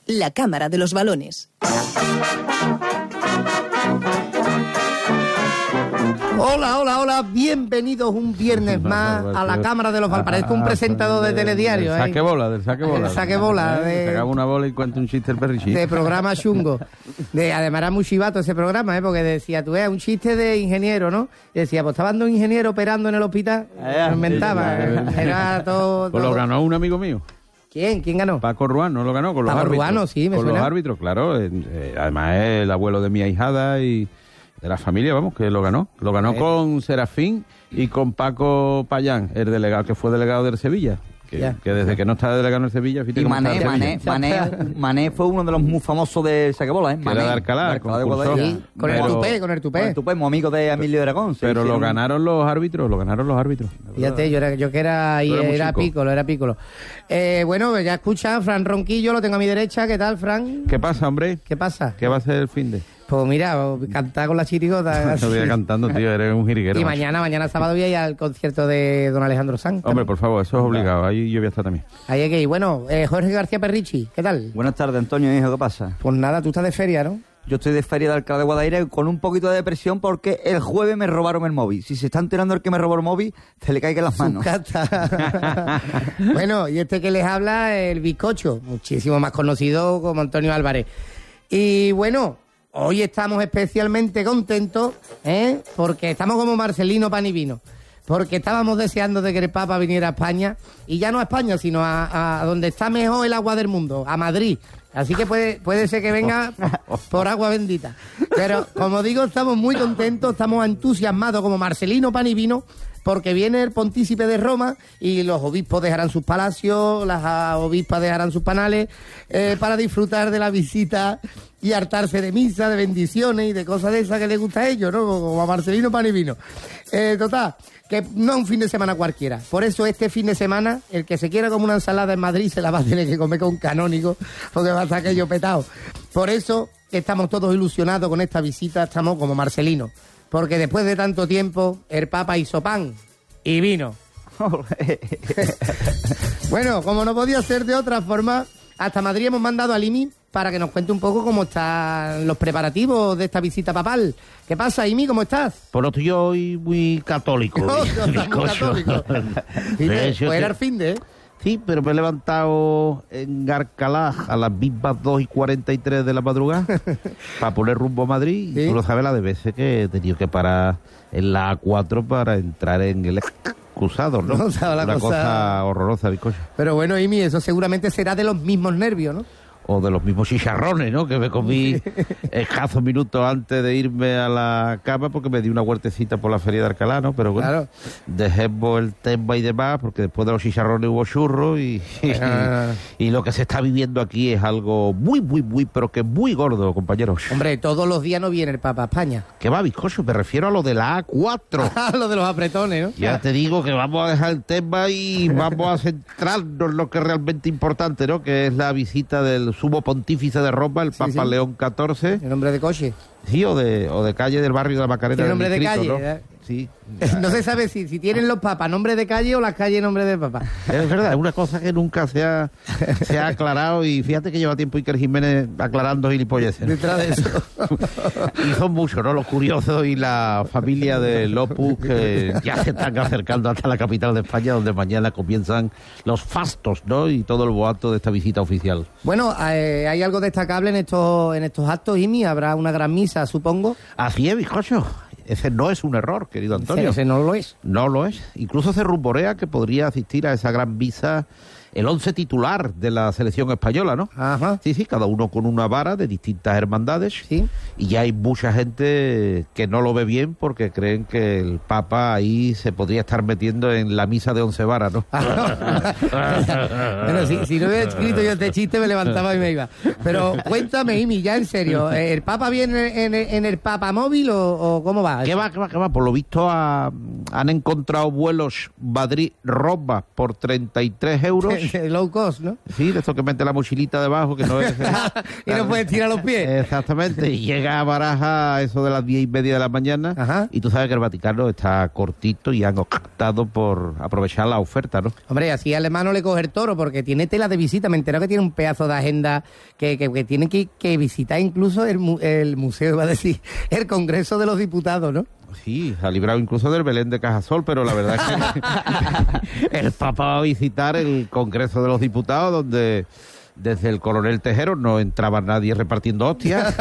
la cámara de los balones. Hola, hola, hola, bienvenidos un viernes más a la Cámara de los Balones. Parezco un presentador de telediario. Del saque bola. El saque bola. Sacaba una bola y cuenta un chiste el perrichín. De programa chungo. Además era muy chivato ese programa, porque decía, tú un chiste de ingeniero, ¿no? Y decía, pues estaba un ingeniero operando en el hospital. Lo inventaba. Era todo... Pues lo ganó un amigo mío. ¿Quién? ¿Quién ganó? Paco Ruano lo ganó con los Paco árbitros. Ruano, sí, me con suena. Los árbitros, claro. Además es el abuelo de mi ahijada y de la familia, vamos, que lo ganó. Lo ganó con Serafín y con Paco Payán, el delegado que fue delegado del Sevilla. Que desde que no está delegado en el Sevilla... Y Mané fue uno de los muy famosos de saquebola, ¿eh? Mané, era de Alcalá, con el tupé. Muy amigo de Emilio Aragón. Pero lo ganaron los árbitros, Fíjate, yo que era Pícolo. Bueno, ya escucha, Fran Ronquillo, lo tengo a mi derecha. ¿Qué tal, Fran? ¿Qué pasa, hombre? ¿Qué pasa? ¿Qué va a ser el fin de...? Pues mira, cantar con la chirigota. Estoy cantando, tío, eres un jiriguero. Y mañana sábado voy a ir al concierto de don Alejandro Sanz. Hombre, por favor, eso es obligado. Ahí yo voy a estar también. Ahí hay que ir. Bueno, Jorge García Perrichi, ¿qué tal? Buenas tardes, Antonio, hijo, ¿qué pasa? Pues nada, tú estás de feria, ¿no? Yo estoy de feria de Alcalá de Guadaira con un poquito de depresión porque el jueves me robaron el móvil. Si se está enterando el que me robó el móvil, se le caigan las manos. Bueno, y este que les habla, el bizcocho, muchísimo más conocido como Antonio Álvarez. Y bueno, hoy estamos especialmente contentos, porque estamos como Marcelino Pan y Vino. Porque estábamos deseando de que el Papa viniera a España, y ya no a España, sino a donde está mejor el agua del mundo, a Madrid. Así que puede ser que venga por agua bendita. Pero, como digo, estamos muy contentos, estamos entusiasmados como Marcelino Pan y Vino, porque viene el pontícipe de Roma y los obispos dejarán sus palacios, las obispas dejarán sus panales para disfrutar de la visita y hartarse de misa, de bendiciones y de cosas de esas que les gusta a ellos, ¿no? Como a Marcelino Pan y Vino. Total, que no es un fin de semana cualquiera. Por eso este fin de semana, el que se quiera comer una ensalada en Madrid se la va a tener que comer con un canónigo, porque va a estar aquello petado. Por eso estamos todos ilusionados con esta visita, estamos como Marcelino. Porque después de tanto tiempo, el Papa hizo pan y vino. Bueno, como no podía ser de otra forma, hasta Madrid hemos mandado a Imi para que nos cuente un poco cómo están los preparativos de esta visita papal. ¿Qué pasa, Imi? ¿Cómo estás? Pues no estoy hoy muy católico. No, estás muy católico. Pues era el fin de... Sí, pero me he levantado en Alcalá a las mismas 2:43 de la madrugada para poner rumbo a Madrid. ¿Sí? Y tú lo sabes la de veces que he tenido que parar en la A4 para entrar en el cruzado, ¿no? No, una cosa horrorosa, bizcocho. Pero bueno, Imi, eso seguramente será de los mismos nervios, ¿no? O de los mismos chicharrones, ¿no? Que me comí escasos minutos antes de irme a la cama porque me di una huertecita por la feria de Alcalá, ¿no? Pero bueno, claro, dejemos el tema y demás porque después de los chicharrones hubo churros y lo que se está viviendo aquí es algo muy, pero que muy gordo, compañeros. Hombre, todos los días no viene el Papa a España. ¿Qué va, bizcocho? Me refiero a lo de la A4. Lo de los apretones, ¿no? Ya te digo que vamos a dejar el tema y vamos a centrarnos en lo que es realmente importante, ¿no? Que es la visita del sumo pontífice de Roma, el Papa León XIV. ¿El nombre de coche? Sí, o de calle del barrio de la Macarena. ¿El nombre de calle? ¿No? Sí. No se sabe si tienen los papas nombre de calle o las calles nombre de papa. Es verdad, es una cosa que nunca se ha aclarado y fíjate que lleva tiempo Iker Jiménez aclarando gilipolleces. Detrás de eso. Y son muchos, ¿no? Los curiosos y la familia de Opus que ya se están acercando hasta la capital de España, donde mañana comienzan los fastos, ¿no? Y todo el boato de esta visita oficial. Bueno, hay algo destacable en estos actos, Imi. Habrá una gran misa, supongo. Así es, bizcocho. Ese no es un error, querido Antonio. Ese no lo es. No lo es. Incluso se rumorea que podría asistir a esa gran misa el 11 titular de la selección española, ¿no? Ajá. Sí, cada uno con una vara de distintas hermandades. Sí. Y ya hay mucha gente que no lo ve bien porque creen que el Papa ahí se podría estar metiendo en la misa de 11 varas, ¿no? Bueno, si no hubiera escrito yo este chiste me levantaba y me iba. Pero cuéntame, Imi, ya en serio, ¿el Papa viene en el Papa móvil o cómo va? ¿Qué va? Por lo visto han encontrado vuelos Madrid-Roma por 33 euros de low cost, ¿no? Sí, de esto que mete la mochilita debajo, que no es... Y no puedes tirar los pies. Exactamente, y llega a Baraja a eso de las 10:30 de la mañana. Ajá. Y tú sabes que el Vaticano está cortito y han optado por aprovechar la oferta, ¿no? Hombre, así al hermano le coge el toro, porque tiene tela de visita. Me entero que tiene un pedazo de agenda que tienen que visitar incluso el museo, iba a decir, el Congreso de los Diputados, ¿no? Sí, ha librado incluso del Belén de Cajasol, pero la verdad es que el Papa va a visitar el Congreso de los Diputados, donde desde el coronel Tejero no entraba nadie repartiendo hostias.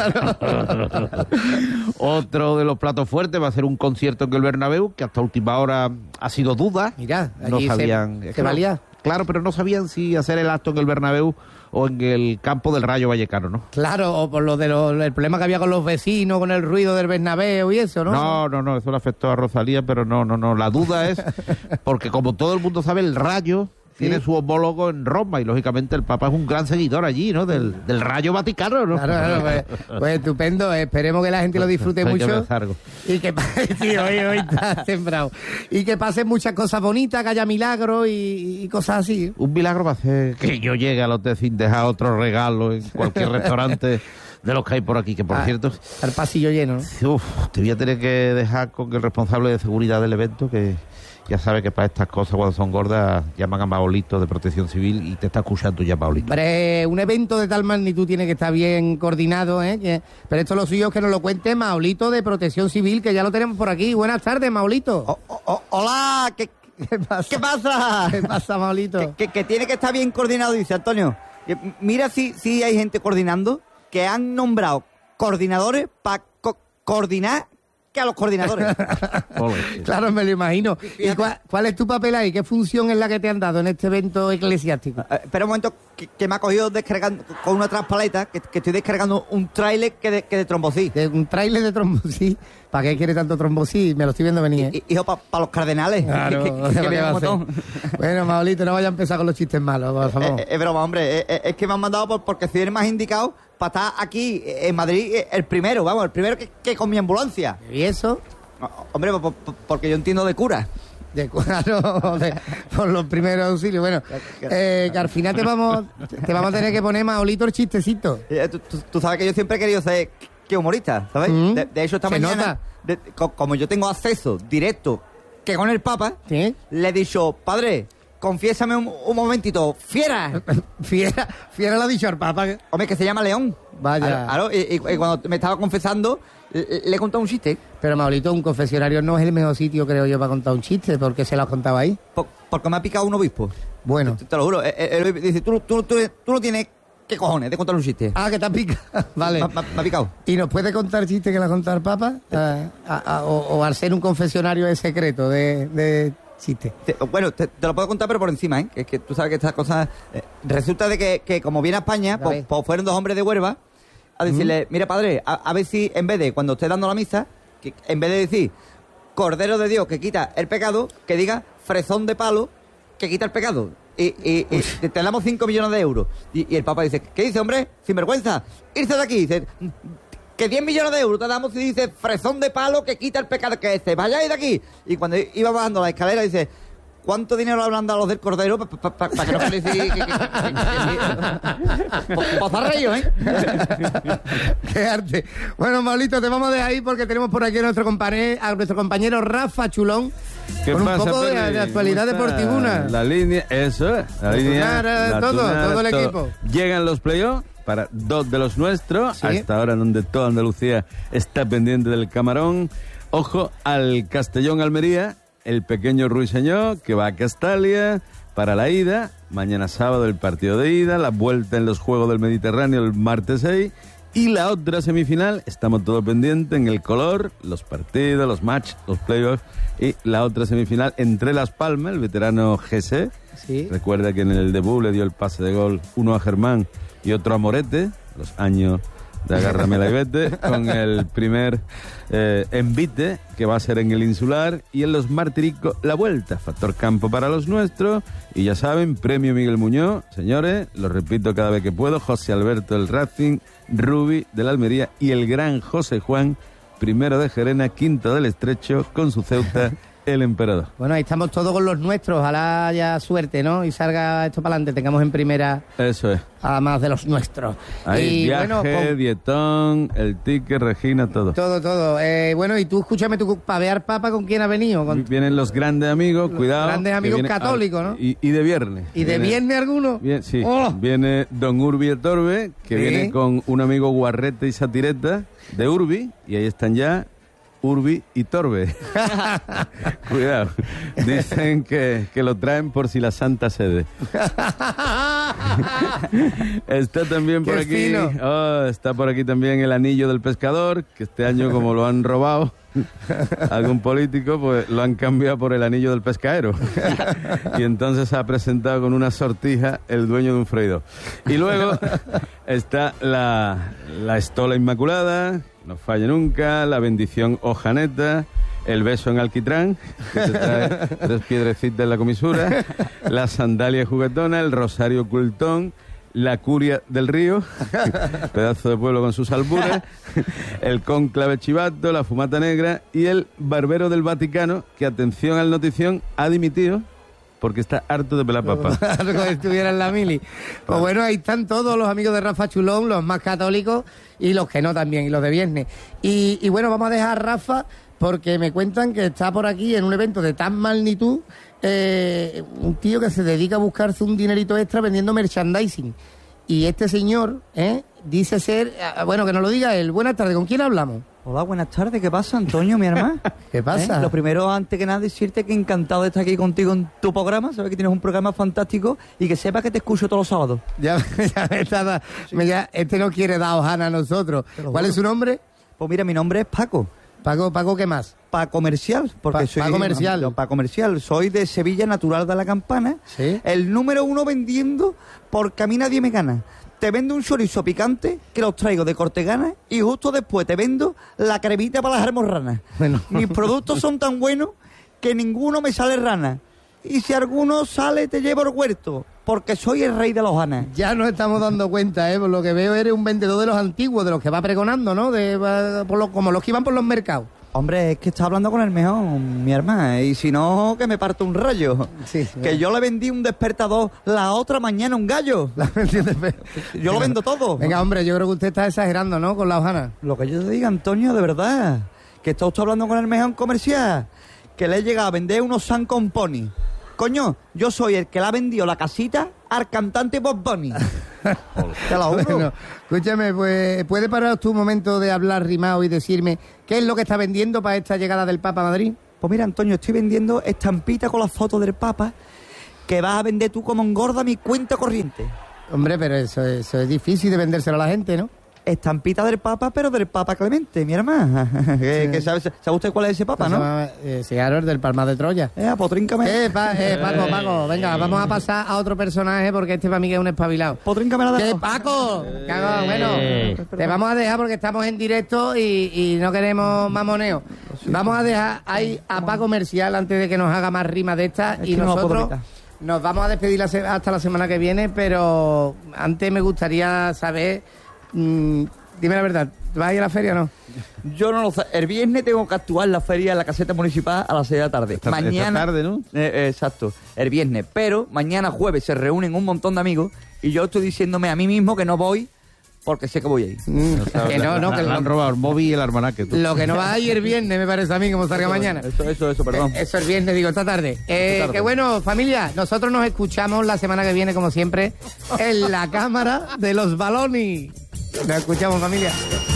Otro de los platos fuertes va a ser un concierto en el Bernabéu, que hasta última hora ha sido duda. Mira, no allí sabían, se valía. Claro, pero no sabían si hacer el acto en el Bernabéu o en el campo del Rayo Vallecano, ¿no? Claro, o por el problema que había con los vecinos, con el ruido del Bernabéu y eso, ¿no? No, eso le afectó a Rosalía, pero no. La duda es, porque como todo el mundo sabe, el Rayo tiene su homólogo en Roma y lógicamente el Papa es un gran seguidor allí, ¿no? Del Rayo Vaticano, ¿no? Claro, pues estupendo. Esperemos que la gente lo disfrute mucho. Y que sí, hoy está sembrado. Y que pasen muchas cosas bonitas, que haya milagros y cosas así. Un milagro va a hacer que yo llegue al hotel sin dejar otro regalo en cualquier restaurante de los que hay por aquí, que por cierto... Al pasillo lleno, ¿no? Te voy a tener que dejar con el responsable de seguridad del evento, que ya sabe que para estas cosas, cuando son gordas, llaman a Maolito de Protección Civil y te está escuchando ya, Maolito. Pero un evento de tal magnitud tiene que estar bien coordinado, ¿eh? Pero esto lo suyo es que nos lo cuente Maolito de Protección Civil, que ya lo tenemos por aquí. Buenas tardes, Maolito. Hola, ¿qué pasa? ¿Qué pasa, Maolito? Que tiene que estar bien coordinado, dice Antonio. Mira si hay gente coordinando, que han nombrado coordinadores para coordinar que a los coordinadores. Claro, me lo imagino. ¿Y cuál es tu papel ahí? ¿Qué función es la que te han dado en este evento eclesiástico? Espera un momento, que me ha cogido descargando con una traspaleta, que estoy descargando un tráiler que de trombosí. ¿Un tráiler de trombosí? ¿Para qué quiere tanto trombosí? Me lo estoy viendo venir. Hijo, para los cardenales. Claro, bueno, Maolito, no vaya a empezar con los chistes malos, por favor. Es broma, hombre. Es que me han mandado porque soy el más indicado para estar aquí en Madrid el primero que con mi ambulancia. ¿Y eso? Hombre, porque yo entiendo de cura. Por los primeros auxilios. Bueno, que al final te vamos a tener que poner, Maolito, el chistecito. Tú sabes que yo siempre he querido ser que humorista, ¿sabes? De hecho, esta mañana, como yo tengo acceso directo que con el Papa, ¿sí? Le he dicho, padre, confiésame un momentito, fiera. Fiera le ha dicho al Papa. Hombre, que se llama León. Vaya. Claro, y cuando me estaba confesando, le he contado un chiste. Pero, Maolito, un confesionario no es el mejor sitio, creo yo, para contar un chiste. ¿Por qué se lo has contado ahí? Porque me ha picado un obispo. Bueno. Te lo juro. Dice, tú no tienes... ¿Qué cojones de contar un chiste? Ah, que te ha picado. Vale. Me ha picado. ¿Y nos puede contar chistes que le ha contado el Papa? O al ser un confesionario de secreto de chistes. Bueno, te lo puedo contar, pero por encima, ¿eh? Es que tú sabes que estas cosas... resulta de que como viene a España, pues fueron 2 hombres de Huelva a decirle, mire, padre, a ver si en vez de, cuando esté dando la misa, que en vez de decir Cordero de Dios que quita el pecado, que diga fresón de palo que quita el pecado. Y te damos 5 millones de euros. Y el Papa dice, ¿qué dice, hombre? Sinvergüenza, irse de aquí. Dice, que 10 millones de euros te damos y dice fresón de palo que quita el pecado, que se vayáis de aquí. Y cuando iba bajando la escalera dice, ¿cuánto dinero habrán dado los del Cordero para que no se decir pozarreío, ¿eh? Qué arte. Bueno, Maolito, te vamos de ahí porque tenemos por aquí a nuestro compañero Rafa Chulón. Con un poco de actualidad deportivuna. La línea, eso es. La línea, todo el equipo. Llegan los playoffs para 2 de los nuestros. ¿Sí? Hasta ahora donde toda Andalucía está pendiente del camarón. Ojo al Castellón-Almería. El pequeño Ruiseñor que va a Castalia para la ida. Mañana sábado el partido de ida. La vuelta en los Juegos del Mediterráneo el martes 6. Y la otra semifinal, estamos todos pendientes en el color, los partidos, los matches, los playoffs. Y la otra semifinal entre Las Palmas, el veterano GC. Sí. Recuerda que en el debut le dio el pase de gol uno a Germán y otro a Morete. Los años de agárramela y vete, con el primer envite que va a ser en el Insular, y en los Martiricos la vuelta, factor campo para los nuestros. Y ya saben, premio Miguel Muñoz, señores, lo repito cada vez que puedo, José Alberto del Racing, Rubi de la Almería y el gran José Juan, primero de Gerena, quinto del Estrecho, con su Ceuta el emperador. Bueno, ahí estamos todos con los nuestros. Ojalá haya suerte, ¿no? Y salga esto para adelante. Tengamos en primera Eso es. a más de los nuestros. Ahí, y viaje, bueno, dietón, el ticket, Regina, todo. Todo. Bueno, y tú escúchame, tú pavear papa, ¿con quién ha venido? Vienen los grandes amigos, cuidado. Grandes amigos católicos, ¿no? Y de viernes. ¿Y de viernes alguno? Sí. ¡Oh! Viene don Urbi Etorbe, que ¿Sí? viene con un amigo Guarrete y Satireta de Urbi, y ahí están ya Urbi y Torbe. Cuidado. Dicen que lo traen por si la Santa Sede. Está también por ¡Qué aquí. fino! Está por aquí también el anillo del pescador, que este año, como lo han robado algún político, pues lo han cambiado por el anillo del pescadero. Y entonces se ha presentado con una sortija el dueño de un freidor. Y luego está la estola inmaculada, no falla nunca, la bendición hojaneta, el beso en alquitrán, que te trae 3 piedrecitas en la comisura, la sandalia juguetona, el rosario cultón, la curia del río, pedazo de pueblo con sus albures, el cónclave chivato, la fumata negra y el barbero del Vaticano, que, atención al notición, ha dimitido porque está harto de pelar papas. Como si estuviera en la mili. Pues bueno, ahí están todos los amigos de Rafa Chulón, los más católicos y los que no también, y los de viernes. Y bueno, vamos a dejar a Rafa porque me cuentan que está por aquí en un evento de tan magnitud, un tío que se dedica a buscarse un dinerito extra vendiendo merchandising. Y este señor dice ser... Bueno, que nos lo diga él. Buenas tardes, ¿con quién hablamos? Hola, buenas tardes. ¿Qué pasa, Antonio, mi hermano? ¿Qué pasa? Lo primero, antes que nada, decirte que encantado de estar aquí contigo en tu programa. Sabes que tienes un programa fantástico y que sepas que te escucho todos los sábados. Ya este no quiere dar hojana a nosotros. ¿Cuál es su nombre? Pues mira, mi nombre es Paco. Paco, ¿qué más? Pa comercial, porque soy... Pa comercial. No, pa comercial. Soy de Sevilla, natural de la Campana. ¿Sí? El número 1 vendiendo porque a mí nadie me gana. Te vendo un chorizo picante que los traigo de Cortegana y justo después te vendo la cremita para las almorranas. Bueno. Mis productos son tan buenos que ninguno me sale rana. Y si alguno sale, te llevo al huerto, porque soy el rey de los hanas. Ya nos estamos dando cuenta, por lo que veo eres un vendedor de los antiguos, de los que va pregonando, ¿no? Como los que iban por los mercados. Hombre, es que está hablando con el mejor, mi hermana, y si no, que me parto un rayo. Sí, que yo le vendí un despertador la otra mañana un gallo. Yo lo vendo todo. Venga, hombre, yo creo que usted está exagerando, ¿no? Con la hojana. Lo que yo te diga, Antonio, de verdad, que está usted hablando con el mejor comercial, que le he llegado a vender unos San Componi. Coño, yo soy el que le ha vendido la casita al cantante Bob Bunny. Te lo juro. Bueno, escúchame, pues, ¿puede parar tú un momento de hablar rimado y decirme qué es lo que está vendiendo para esta llegada del Papa a Madrid? Pues mira, Antonio, estoy vendiendo estampita con la foto del Papa que vas a vender tú como engorda mi cuenta corriente. Hombre, pero eso es difícil de vendérselo a la gente, ¿no? Estampita del Papa, pero del Papa Clemente, mi hermana. ¿Sabe usted cuál es ese Papa, no? Sí, claro, el del Palmar de Troya. Pues tríncame. Paco, venga, vamos a pasar a otro personaje porque este para mí que es un espabilado. Pues tríncame la de... ¿Qué, Paco? Bueno, te vamos a dejar porque estamos en directo y no queremos mamoneo. Vamos a dejar ahí a Paco Comercial antes de que nos haga más rimas de estas y nosotros nos vamos a despedir hasta la semana que viene, pero antes me gustaría saber... dime la verdad, ¿vas a ir a la feria o no? Yo no lo sé. El viernes tengo que actuar en la feria en la caseta municipal a las 6 de la tarde. Esta tarde, ¿no? Exacto, el viernes. Pero mañana jueves se reúnen un montón de amigos y yo estoy diciéndome a mí mismo que no voy porque sé que voy a ir. Que no, que le han robado el móvil y el almanaque. Tú. Lo que no va a ir el viernes, me parece a mí, como salga mañana. Eso, perdón. Eso el viernes, digo, esta tarde. Que bueno, familia, nosotros nos escuchamos la semana que viene, como siempre, en la cámara de los balones. Nos escuchamos, familia.